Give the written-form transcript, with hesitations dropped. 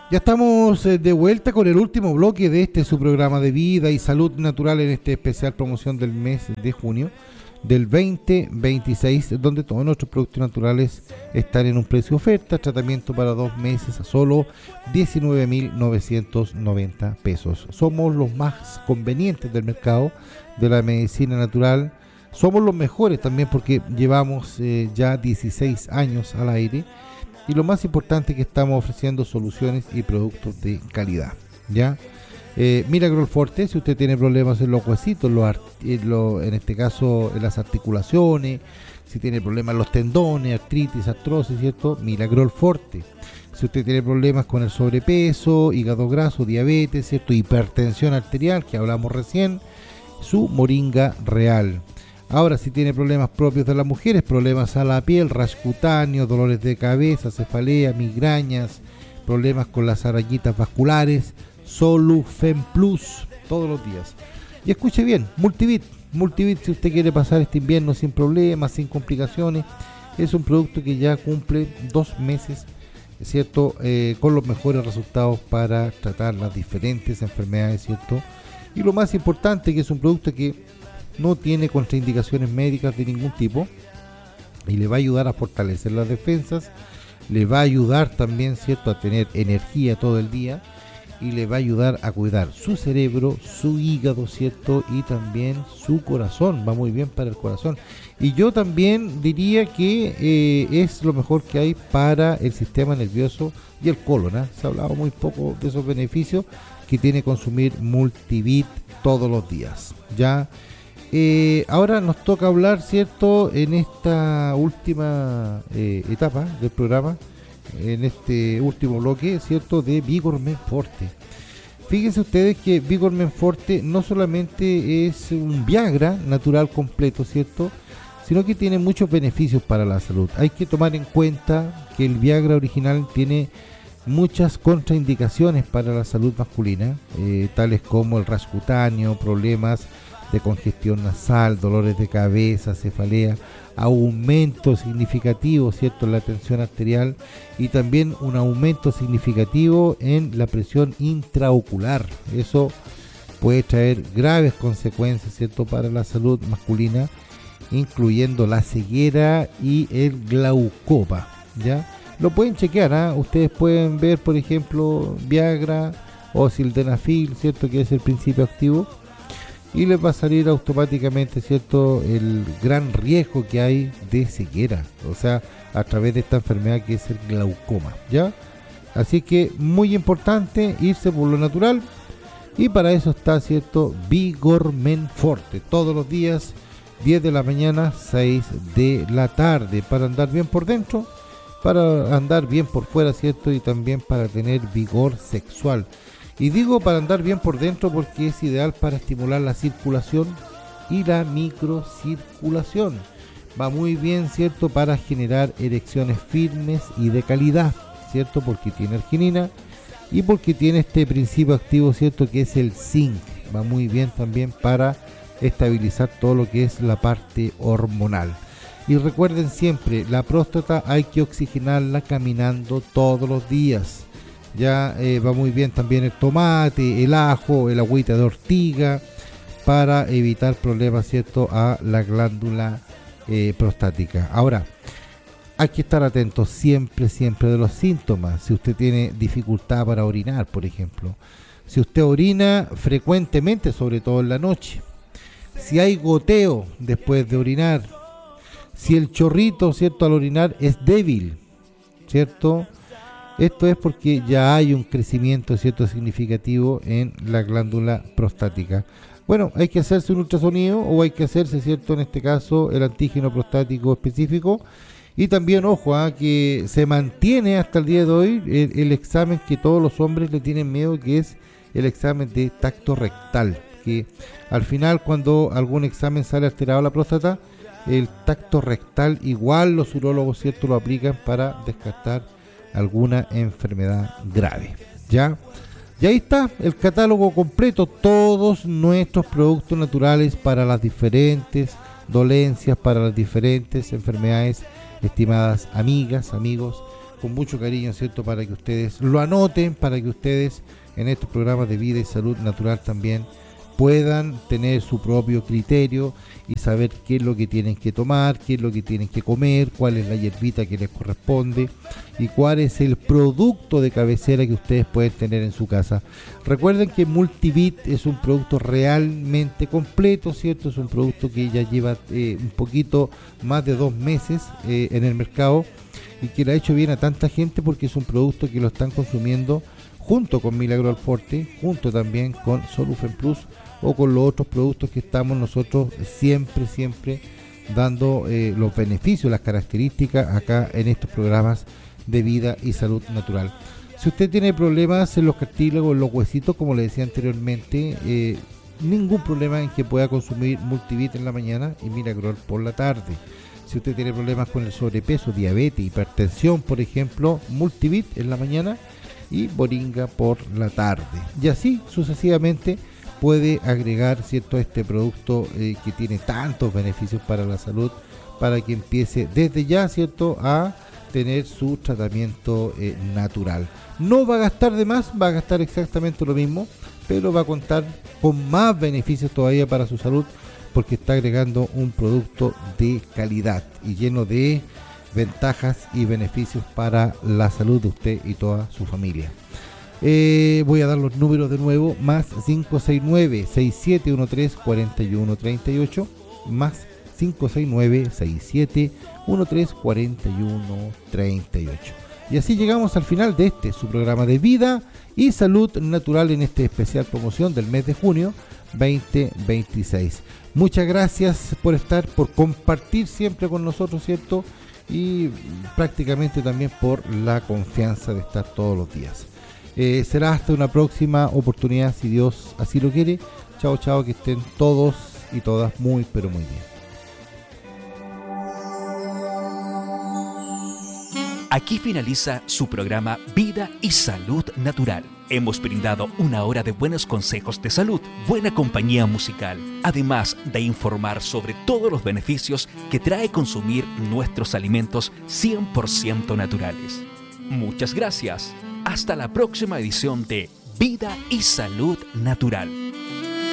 Ya estamos de vuelta con el último bloque de este su programa de vida y salud natural en este especial promoción del mes de junio del 2026, donde todos nuestros productos naturales están en un precio oferta, tratamiento para 2 meses a solo 19.990 pesos. Somos los más convenientes del mercado de la medicina natural, somos los mejores también porque llevamos ya 16 años al aire. Y lo más importante es que estamos ofreciendo soluciones y productos de calidad, ¿ya? Miracle Forte, si usted tiene problemas en los huesitos, en este caso en las articulaciones, si tiene problemas en los tendones, artritis, artrosis, ¿cierto? Miracle Forte. Si usted tiene problemas con el sobrepeso, hígado graso, diabetes, ¿cierto? Hipertensión arterial, que hablamos recién, su Moringa Real. Ahora, si tiene problemas propios de las mujeres, problemas a la piel, rash cutáneo, dolores de cabeza, cefalea, migrañas, problemas con las arañitas vasculares, Solufen Plus, todos los días. Y escuche bien, Multivit, si usted quiere pasar este invierno sin problemas, sin complicaciones, es un producto que ya cumple 2 meses, ¿cierto? Con los mejores resultados para tratar las diferentes enfermedades, ¿cierto? Y lo más importante, que es un producto que no tiene contraindicaciones médicas de ningún tipo y le va a ayudar a fortalecer las defensas, le va a ayudar también, ¿cierto?, a tener energía todo el día y le va a ayudar a cuidar su cerebro, su hígado, ¿cierto?, y también su corazón, va muy bien para el corazón. Y yo también diría que es lo mejor que hay para el sistema nervioso y el colon, ¿eh? Se ha hablado muy poco de esos beneficios que tiene consumir Multivit todos los días, ¿ya? Ahora nos toca hablar, ¿cierto?, en esta última etapa del programa, en este último bloque, ¿cierto?, de Vigor Men Forte. Fíjense ustedes que Vigor Men Forte no solamente es un Viagra natural completo, ¿cierto?, sino que tiene muchos beneficios para la salud. Hay que tomar en cuenta que el Viagra original tiene muchas contraindicaciones para la salud masculina, tales como el rash cutáneo, problemas de congestión nasal, dolores de cabeza, cefalea, aumento significativo, ¿cierto?, en la tensión arterial y también un aumento significativo en la presión intraocular. Eso puede traer graves consecuencias, ¿cierto?, para la salud masculina, incluyendo la ceguera y el glaucoma, ¿ya? Lo pueden chequear, ¿eh? Ustedes pueden ver, por ejemplo, Viagra o Sildenafil, ¿cierto?, que es el principio activo, y les va a salir automáticamente, ¿cierto?, el gran riesgo que hay de ceguera, o sea, a través de esta enfermedad que es el glaucoma, ¿ya? Así que muy importante irse por lo natural, y para eso está, ¿cierto?, Vigor Men Forte, todos los días, 10 de la mañana, 6 de la tarde, para andar bien por dentro, para andar bien por fuera, ¿cierto?, y también para tener vigor sexual. Y digo para andar bien por dentro porque es ideal para estimular la circulación y la microcirculación. Va muy bien, ¿cierto?, para generar erecciones firmes y de calidad, ¿cierto?, porque tiene arginina y porque tiene este principio activo, ¿cierto?, que es el zinc. Va muy bien también para estabilizar todo lo que es la parte hormonal. Y recuerden siempre, la próstata hay que oxigenarla caminando todos los días. Ya va muy bien también el tomate, el ajo, el agüita de ortiga para evitar problemas, ¿cierto?, a la glándula prostática. Ahora, hay que estar atentos siempre de los síntomas. Si usted tiene dificultad para orinar, por ejemplo, si usted orina frecuentemente, sobre todo en la noche, si hay goteo después de orinar, si el chorrito, ¿cierto?, al orinar es débil, ¿cierto?, esto es porque ya hay un crecimiento, ¿cierto?, significativo en la glándula prostática. Bueno, hay que hacerse un ultrasonido o hay que hacerse, ¿cierto?, en este caso el antígeno prostático específico. Y también, ojo, que se mantiene hasta el día de hoy el examen que todos los hombres le tienen miedo, que es el examen de tacto rectal, que al final, cuando algún examen sale alterado la próstata, el tacto rectal igual los urólogos, ¿cierto?, lo aplican para descartar alguna enfermedad grave, ¿ya? Y ahí está el catálogo completo, todos nuestros productos naturales para las diferentes dolencias, para las diferentes enfermedades, estimadas amigas, amigos, con mucho cariño, ¿cierto? Para que ustedes lo anoten, para que ustedes en estos programas de vida y salud natural también puedan tener su propio criterio y saber qué es lo que tienen que tomar, qué es lo que tienen que comer, cuál es la hierbita que les corresponde y cuál es el producto de cabecera que ustedes pueden tener en su casa. Recuerden que Multivit es un producto realmente completo, ¿cierto? Es un producto que ya lleva un poquito más de 2 meses en el mercado y que le ha hecho bien a tanta gente porque es un producto que lo están consumiendo junto con Milagro Alforte, junto también con Solufen Plus o con los otros productos que estamos nosotros siempre dando los beneficios, las características acá en estos programas de vida y salud natural. Si usted tiene problemas en los cartílagos, en los huesitos, como le decía anteriormente, ningún problema en que pueda consumir Multivit en la mañana y Miragrol por la tarde. Si usted tiene problemas con el sobrepeso, diabetes, hipertensión, por ejemplo, Multivit en la mañana y Boringa por la tarde. Y así sucesivamente puede agregar, ¿cierto?, este producto que tiene tantos beneficios para la salud, para que empiece desde ya, ¿cierto?, a tener su tratamiento natural. No va a gastar de más, va a gastar exactamente lo mismo, pero va a contar con más beneficios todavía para su salud, porque está agregando un producto de calidad y lleno de ventajas y beneficios para la salud de usted y toda su familia. Voy a dar los números de nuevo: más 569-6713-4138, más 569-6713-4138. Y así llegamos al final de su programa de vida y salud natural en esta especial promoción del mes de junio 2026. Muchas gracias por estar, por compartir siempre con nosotros, ¿cierto? Y prácticamente también por la confianza de estar todos los días. Será hasta una próxima oportunidad, si Dios así lo quiere. Chao, chao, que estén todos y todas muy, pero muy bien. Aquí finaliza su programa Vida y Salud Natural. Hemos brindado una hora de buenos consejos de salud, buena compañía musical, además de informar sobre todos los beneficios que trae consumir nuestros alimentos 100% naturales. Muchas gracias. Hasta la próxima edición de Vida y Salud Natural.